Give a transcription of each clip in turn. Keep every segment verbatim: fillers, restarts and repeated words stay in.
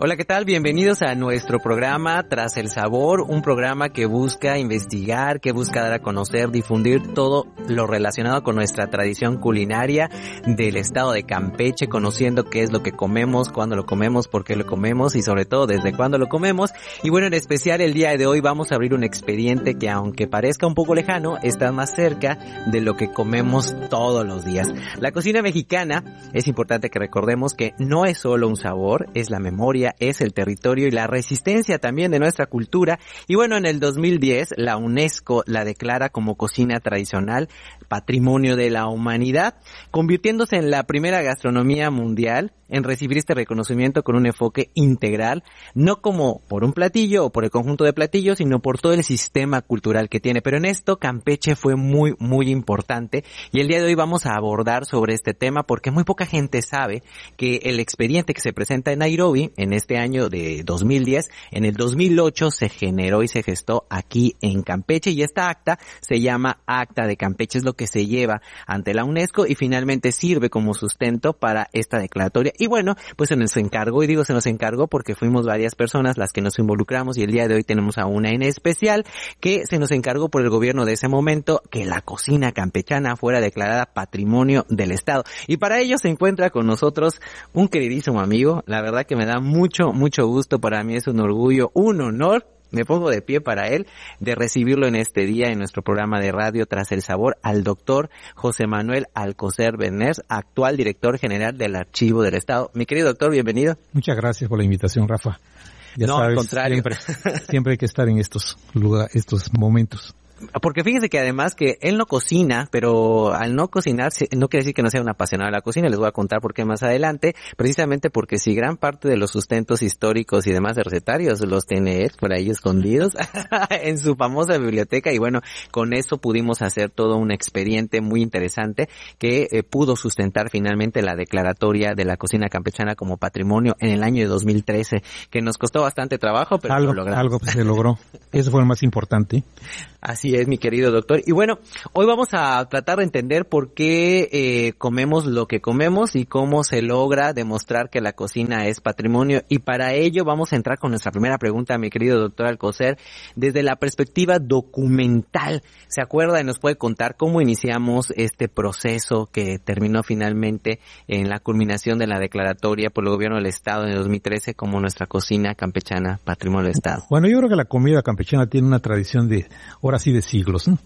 Hola, ¿qué tal? Bienvenidos a nuestro programa Tras el Sabor, un programa que busca investigar, que busca dar a conocer, difundir todo lo relacionado con nuestra tradición culinaria del estado de Campeche, conociendo qué es lo que comemos, cuándo lo comemos, por qué lo comemos y sobre todo desde cuándo lo comemos. Y bueno, en especial el día de hoy vamos a abrir un expediente que, aunque parezca un poco lejano, está más cerca de lo que comemos todos los días. La cocina mexicana, es importante que recordemos que no es solo un sabor, es la memoria, es el territorio y la resistencia también de nuestra cultura. Y bueno, en el dos mil diez la UNESCO la declara como cocina tradicional Patrimonio de la Humanidad, convirtiéndose en la primera gastronomía mundial en recibir este reconocimiento con un enfoque integral, no como por un platillo o por el conjunto de platillos, sino por todo el sistema cultural que tiene. Pero en esto Campeche fue muy, muy importante y el día de hoy vamos a abordar sobre este tema porque muy poca gente sabe que el expediente que se presenta en Nairobi en este año de dos mil diez, en el dos mil ocho se generó y se gestó aquí en Campeche y esta acta se llama Acta de Campeche, es lo que se lleva ante la UNESCO y finalmente sirve como sustento para esta declaratoria. Y bueno, pues se nos encargó, y digo se nos encargó porque fuimos varias personas las que nos involucramos y el día de hoy tenemos a una en especial que se nos encargó por el gobierno de ese momento que la cocina campechana fuera declarada Patrimonio del Estado. Y para ello se encuentra con nosotros un queridísimo amigo, la verdad que me da mucho, mucho gusto, para mí es un orgullo, un honor. Me pongo de pie para él, de recibirlo en este día en nuestro programa de radio Tras el Sabor, al doctor José Manuel Alcocer Berners, actual director general del Archivo del Estado. Mi querido doctor, bienvenido. Muchas gracias por la invitación, Rafa. Ya no, sabes, al contrario. Siempre, siempre hay que estar en estos lugares, estos momentos. Porque fíjese que además que él no cocina, pero al no cocinar no quiere decir que no sea un apasionado de la cocina. Les voy a contar por qué más adelante, precisamente porque si gran parte de los sustentos históricos y demás de recetarios los tiene él por ahí escondidos en su famosa biblioteca y bueno, con eso pudimos hacer todo un expediente muy interesante que eh, pudo sustentar finalmente la declaratoria de la cocina campechana como patrimonio en el año de dos mil trece, que nos costó bastante trabajo, pero algo, lo logramos. Algo se logró. Eso fue lo más importante. Así es, mi querido doctor. Y bueno, hoy vamos a tratar de entender por qué eh, comemos lo que comemos y cómo se logra demostrar que la cocina es patrimonio. Y para ello vamos a entrar con nuestra primera pregunta, mi querido doctor Alcocer, desde la perspectiva documental. ¿Se acuerda y nos puede contar cómo iniciamos este proceso que terminó finalmente en la culminación de la declaratoria por el gobierno del Estado en el dos mil trece como nuestra cocina campechana patrimonio del Estado? Bueno, yo creo que la comida campechana tiene una tradición de, ahora sí, de siglos, ¿no?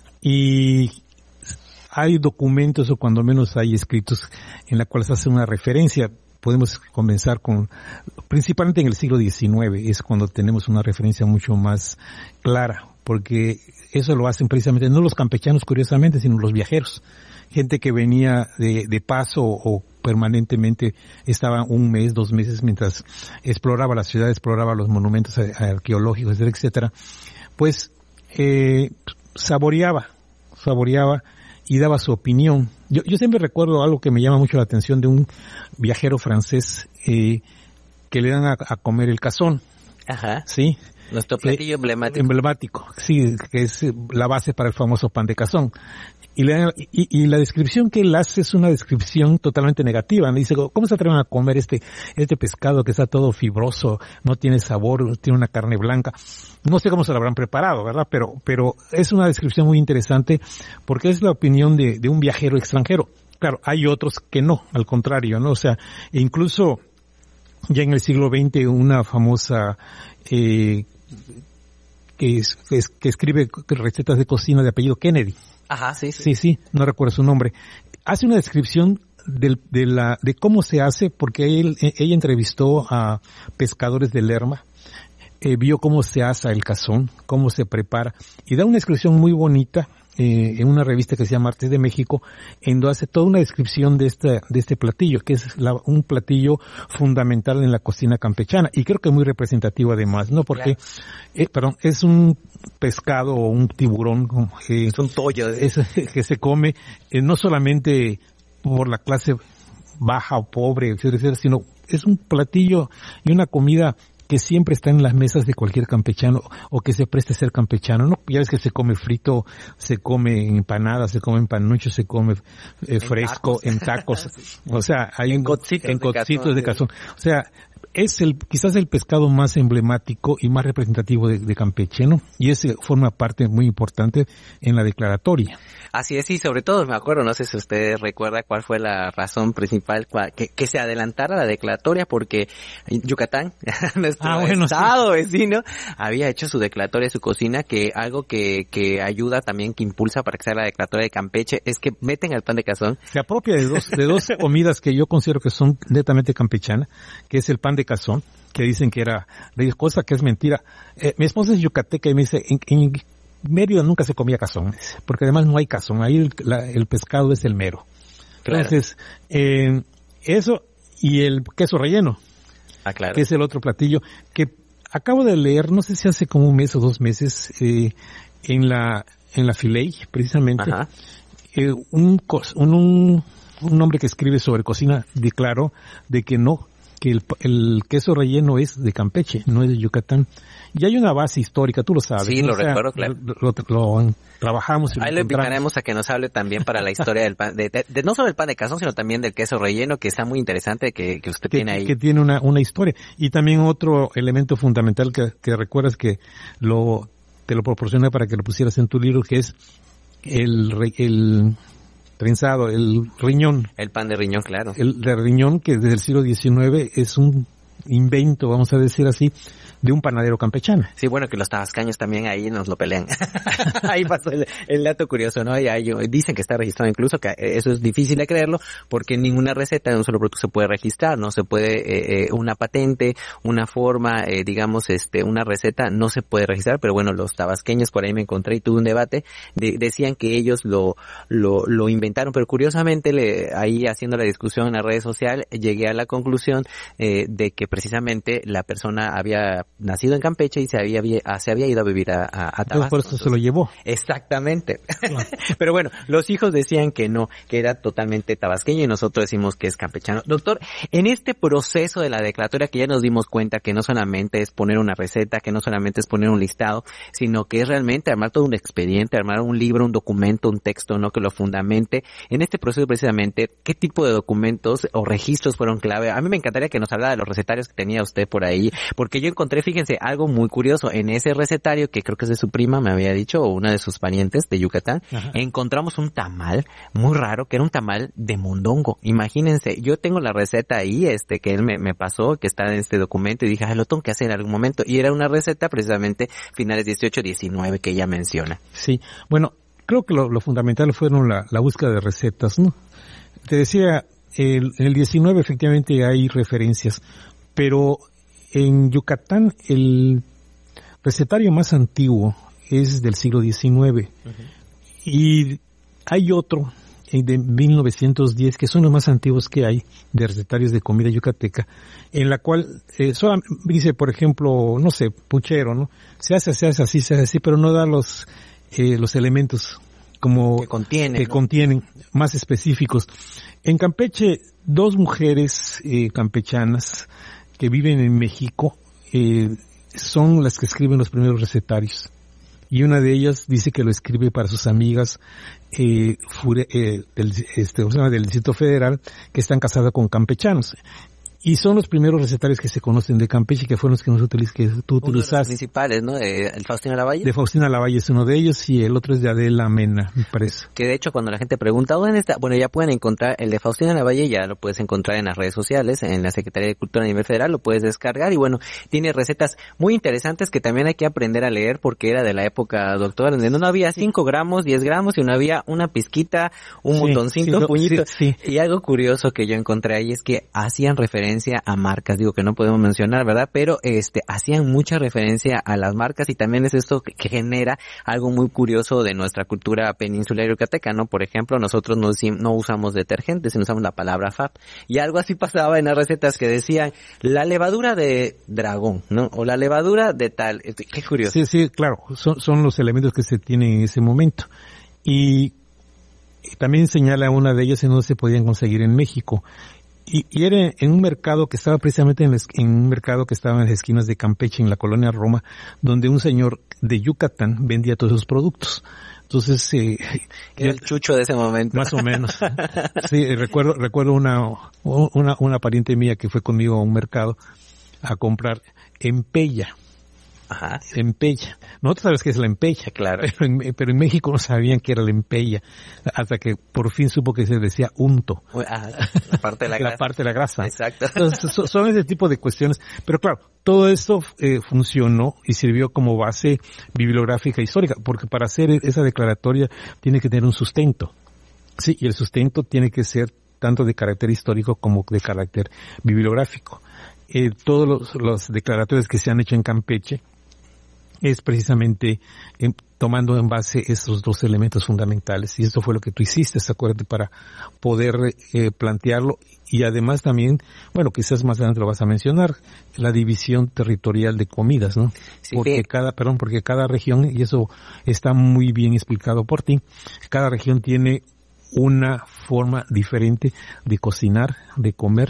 Y hay documentos o cuando menos hay escritos en la cual se hace una referencia. Podemos comenzar con, principalmente en el siglo diecinueve, es cuando tenemos una referencia mucho más clara, porque eso lo hacen precisamente no los campechanos curiosamente, sino los viajeros. Gente que venía de, de paso o permanentemente estaba un mes, dos meses mientras exploraba la ciudad, exploraba los monumentos arqueológicos, etcétera, etcétera. Pues eh, saboreaba, saboreaba y daba su opinión. Yo, yo siempre recuerdo algo que me llama mucho la atención de un viajero francés eh, que le dan a, a comer el cazón. Ajá. Sí. Nuestro platillo eh, emblemático. Emblemático, sí, que es la base para el famoso pan de cazón. Y la, y, y la descripción que él hace es una descripción totalmente negativa. Me dice, ¿cómo se atreven a comer este, este pescado que está todo fibroso, no tiene sabor, tiene una carne blanca? No sé cómo se lo habrán preparado, ¿verdad? Pero, pero es una descripción muy interesante porque es la opinión de, de un viajero extranjero. Claro, hay otros que no, al contrario, ¿no? O sea, incluso ya en el siglo veinte una famosa, eh, que, es, que, es, que escribe recetas de cocina de apellido Kennedy. Ajá, sí, sí. Sí, sí, no recuerdo su nombre. Hace una descripción del, de la, de cómo se hace, porque él, ella entrevistó a pescadores de Lerma, eh, vio cómo se asa el cazón, cómo se prepara, y da una descripción muy bonita, eh, en una revista que se llama Artes de México, en donde hace toda una descripción de este, de este platillo, que es la, un platillo fundamental en la cocina campechana, y creo que muy representativo además, ¿no? Porque, claro. eh, perdón, es un pescado o un tiburón, eh, es un tollo de... es, que se come eh, no solamente por la clase baja o pobre, etcétera, etcétera, sino es un platillo y una comida que siempre está en las mesas de cualquier campechano o que se preste a ser campechano, ¿no? Ya ves que se come frito, se come en empanadas, se come en panuchos, se come eh, fresco, en tacos, en tacos. O sea, hay en un, cocitos en de cocitos de cazón. O sea, es el quizás el pescado más emblemático y más representativo de, de Campeche, ¿no? Y ese forma parte muy importante en la declaratoria. Así es, y sobre todo me acuerdo, no sé si usted recuerda cuál fue la razón principal cual, que, que se adelantara la declaratoria, porque Yucatán, nuestro ah, bueno, estado sí. vecino, había hecho su declaratoria de su cocina, que algo que, que ayuda también, que impulsa para que sea la declaratoria de Campeche, es que meten el pan de cazón. Se apropia de dos, de dos comidas que yo considero que son netamente campechanas, que es el pan de cazón, que dicen que era, cosa que es mentira. Eh, mi esposa es yucateca y me dice, en, en Mérida nunca se comía cazón, porque además no hay cazón, ahí el, la, el pescado es el mero. Claro. Entonces, eh, eso y el queso relleno, ah, claro. que es el otro platillo, que acabo de leer, no sé si hace como un mes o dos meses, eh, en la, en la Filey, precisamente, eh, un, un, un hombre que escribe sobre cocina declaró de que no, que el, el queso relleno es de Campeche, no es de Yucatán. Y hay una base histórica, tú lo sabes. Sí, ¿no? lo o sea, recuerdo, claro. Lo, lo, lo, lo trabajamos y Ahí lo lo invitaremos a que nos hable también para la historia del pan, de, de, de no solo el pan de cazón, sino también del queso relleno, que está muy interesante, que, que usted que, tiene ahí. Que tiene una, una historia. Y también otro elemento fundamental que, que recuerdas que lo, te lo proporcioné para que lo pusieras en tu libro, que es el, el trenzado, el riñón. El pan de riñón, claro. El de riñón, que desde el siglo diecinueve es un invento, vamos a decir así, de un panadero campechano. Sí, bueno, que los tabascaños también ahí nos lo pelean. Ahí pasó el, el dato curioso, ¿no? Y ahí dicen que está registrado incluso, que eso es difícil de creerlo, porque ninguna receta de un solo producto se puede registrar, no se puede, eh, una patente, una forma, eh, digamos, este, una receta no se puede registrar, pero bueno, los tabasqueños, por ahí me encontré y tuve un debate, de, decían que ellos lo, lo, lo inventaron, pero curiosamente, le, ahí haciendo la discusión en la red social, llegué a la conclusión, eh, de que precisamente la persona había nacido en Campeche y se había, se había ido a vivir a, a, a Tabasco. Por eso entonces, se lo llevó. Exactamente. Claro. Pero bueno, los hijos decían que no, que era totalmente tabasqueño y nosotros decimos que es campechano. Doctor, en este proceso de la declaratoria que ya nos dimos cuenta que no solamente es poner una receta, que no solamente es poner un listado, sino que es realmente armar todo un expediente, armar un libro, un documento, un texto, ¿no? Que lo fundamente. En este proceso precisamente, ¿qué tipo de documentos o registros fueron clave? A mí me encantaría que nos hablara de los recetarios que tenía usted por ahí, porque yo encontré, fíjense, algo muy curioso. En ese recetario, que creo que es de su prima, me había dicho, o una de sus parientes de Yucatán, ajá, encontramos un tamal muy raro, que era un tamal de mondongo. Imagínense, yo tengo la receta ahí, este, que él me, me pasó, que está en este documento, y dije, ah, lo tengo que hacer en algún momento. Y era una receta precisamente finales dieciocho diecinueve que ella menciona. Sí, bueno, creo que lo, lo fundamental fueron la, la búsqueda de recetas, ¿no? Te decía, el, en el diecinueve efectivamente hay referencias, pero en Yucatán el recetario más antiguo es del siglo diecinueve. Uh-huh. Y hay otro de mil novecientos diez, que son los más antiguos que hay de recetarios de comida yucateca, en la cual eh, solo dice, por ejemplo, no sé, puchero, ¿no? Se hace, se hace así, se hace así, pero no da los eh, los elementos como que contienen, que ¿no? contienen más específicos. En Campeche, dos mujeres eh, campechanas que viven en México eh, son las que escriben los primeros recetarios. Y una de ellas dice que lo escribe para sus amigas eh, fure, eh, del, este, o sea, del Distrito Federal, que están casadas con campechanos. Y son los primeros recetarios que se conocen de Campeche, que fueron los que nosotros utiliz, que tú utilizaste. Uno de los principales, ¿no? De, el Faustina Lavalle. De Faustina Lavalle es uno de ellos, y el otro es de Adela Mena, me parece. Que de hecho cuando la gente pregunta, ¿dónde está? Bueno, ya pueden encontrar el de Faustina Lavalle, ya lo puedes encontrar en las redes sociales, en la Secretaría de Cultura a nivel federal, lo puedes descargar, y bueno, tiene recetas muy interesantes que también hay que aprender a leer, porque era de la época, doctor, donde no había cinco gramos, diez gramos, sino había una pizquita, un sí, montoncito, sí, un puñito. Sí, sí. Y algo curioso que yo encontré ahí es que hacían referencia a marcas, digo que no podemos mencionar, ¿verdad? Pero este hacían mucha referencia a las marcas, y también es esto que, que genera algo muy curioso de nuestra cultura peninsular yucateca, ¿no? Por ejemplo, nosotros no, no usamos detergentes, sino usamos la palabra F A P. Y algo así pasaba en las recetas que decían la levadura de dragón, ¿no? O la levadura de tal. Qué curioso. Sí, sí, claro. Son, son los elementos que se tienen en ese momento. Y también señala una de ellas en donde se podían conseguir en México. Y, y era en un mercado que estaba precisamente en, les, en un mercado que estaba en las esquinas de Campeche, en la colonia Roma, donde un señor de Yucatán vendía todos esos productos. Entonces, eh, era el chucho de ese momento. Más o menos. Sí, recuerdo, recuerdo una, una, una pariente mía que fue conmigo a un mercado, a comprar empella. Ajá. Empella. Nosotros sabes qué es la empella, claro. Pero en, pero en México no sabían qué era la empella, hasta que por fin supo que se decía unto. Ajá, la parte de la grasa. La parte de la grasa. Exacto. Entonces, so, son ese tipo de cuestiones. Pero claro, todo esto eh, funcionó y sirvió como base bibliográfica histórica, porque para hacer esa declaratoria tiene que tener un sustento. Sí, y el sustento tiene que ser tanto de carácter histórico como de carácter bibliográfico. Eh, todos los, los declaratorios que se han hecho en Campeche es precisamente eh, tomando en base esos dos elementos fundamentales, y esto fue lo que tú hiciste, acuérdate, para poder eh, plantearlo, y además también, bueno, quizás más adelante lo vas a mencionar, la división territorial de comidas, ¿no? Sí, porque sí. cada, perdón, porque cada región, y eso está muy bien explicado por ti, cada región tiene una forma diferente de cocinar, de comer.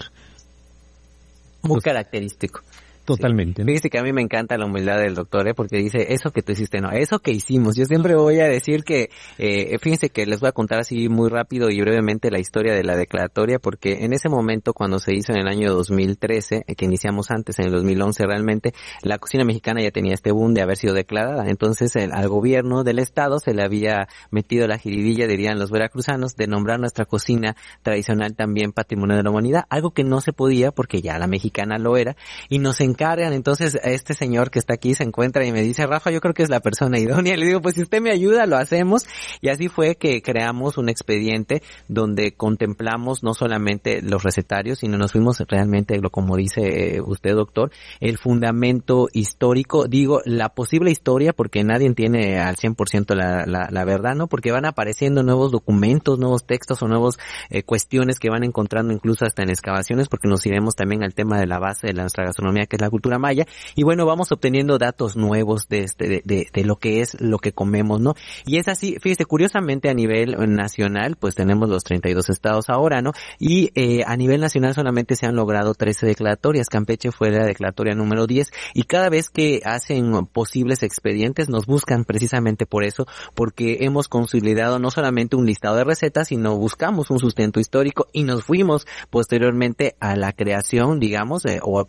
Muy característico. Totalmente. Sí. Fíjese que a mí me encanta la humildad del doctor, ¿eh? Porque dice, eso que tú hiciste, no, eso que hicimos. Yo siempre voy a decir que, eh, fíjense que les voy a contar así muy rápido y brevemente la historia de la declaratoria, porque en ese momento, cuando se hizo en el año dos mil trece, que iniciamos antes, en el dos mil once realmente, la cocina mexicana ya tenía este boom de haber sido declarada. Entonces, el, al gobierno del estado se le había metido la jiribilla, dirían los veracruzanos, de nombrar nuestra cocina tradicional también Patrimonio de la Humanidad, algo que no se podía porque ya la mexicana lo era, y nos encargan. Entonces este señor que está aquí se encuentra y me dice, Rafa, yo creo que es la persona idónea. Le digo, pues si usted me ayuda, lo hacemos. Y así fue que creamos un expediente donde contemplamos no solamente los recetarios, sino nos fuimos realmente, lo como dice usted, doctor, el fundamento histórico, digo, la posible historia, porque nadie tiene al cien por ciento la, la, la verdad, ¿no? Porque van apareciendo nuevos documentos, nuevos textos o nuevos eh, cuestiones que van encontrando incluso hasta en excavaciones, porque nos iremos también al tema de la base de la nuestra gastronomía, que es la cultura maya, y bueno, vamos obteniendo datos nuevos de este, de, de, de lo que es lo que comemos, ¿no? Y es así, fíjese, curiosamente a nivel nacional, pues tenemos los treinta y dos estados ahora, ¿no? Y eh, a nivel nacional solamente se han logrado trece declaratorias. Campeche fue la declaratoria número diez, y cada vez que hacen posibles expedientes nos buscan precisamente por eso, porque hemos consolidado no solamente un listado de recetas, sino buscamos un sustento histórico y nos fuimos posteriormente a la creación, digamos, eh, o